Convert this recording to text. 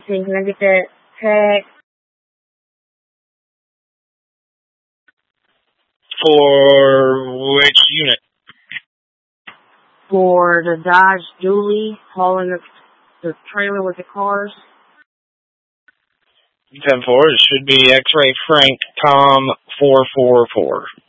10-10. Can I get that tag? For which unit? For the Dodge Dually, hauling the trailer with the cars. 10-4, it should be X-Ray Frank Tom 444.